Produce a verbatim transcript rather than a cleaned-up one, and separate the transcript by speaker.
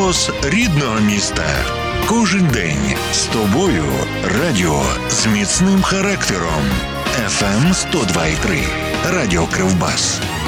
Speaker 1: Голос рідного міста. Кожен день з тобою. Радіо з міцним характером. еф ем сто два і три. Радіо Кривбас.